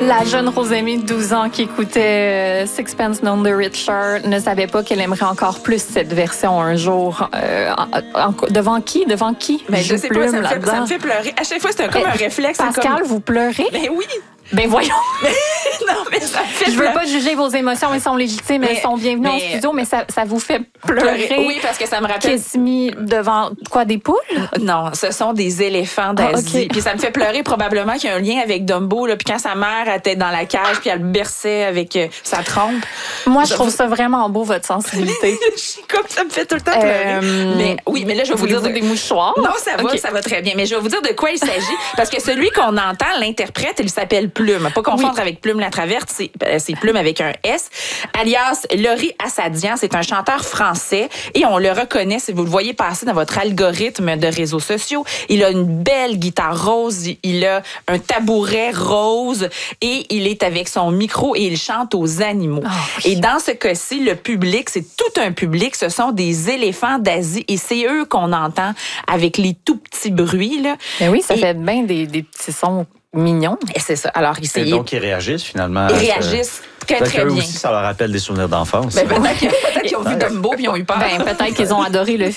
La jeune Rosemée de 12 ans qui écoutait Sixpence None the Richer ne savait pas qu'elle aimerait encore plus cette version un jour. Devant qui? Ben, je sais pas, ça me fait pleurer. À chaque fois, c'est comme un réflexe. Pascal, vous pleurez? Ben oui. Ben voyons. Non, mais ça me fait Je veux pas juger vos émotions, elles sont légitimes, elles sont bienvenues en studio, mais ça vous fait pleurer. Oui, parce que ça me rappelle... Kiss-me devant quoi, des poules? Non, ce sont des éléphants d'Asie. Okay. Puis ça me fait pleurer probablement qu'il y a un lien avec Dumbo. Là, puis quand sa mère était dans la cage, puis elle le berçait avec sa trompe. Moi, je trouve ça vraiment beau, votre sensibilité. Comme ça me fait tout le temps pleurer. Mais oui, mais là, je vais vous dire... des mouchoirs? Non, ça va très bien. Mais je vais vous dire de quoi il s'agit. Parce que celui qu'on entend, l'interprète, il s'appelle Plume. Pas confondre avec Plume la Traverte, c'est Plume avec un S. Alias Laurie Assadian, c'est un chanteur français et on le reconnaît si vous le voyez passer dans votre algorithme de réseaux sociaux. Il a une belle guitare rose, il a un tabouret rose et il est avec son micro et il chante aux animaux. Oh, oui. Et dans ce cas-ci, le public, c'est tout un public, ce sont des éléphants d'Asie et c'est eux qu'on entend avec les tout petits bruits. Là. Ben oui, ça fait bien des petits sons mignons. Et c'est ça. Alors, et donc, ils réagissent finalement. Ils réagissent très bien. Aussi, ça leur rappelle des souvenirs d'enfance. Ben, peut-être qu'ils ont vu Dumbo et ils ont eu peur. Ben, peut-être qu'ils ont adoré le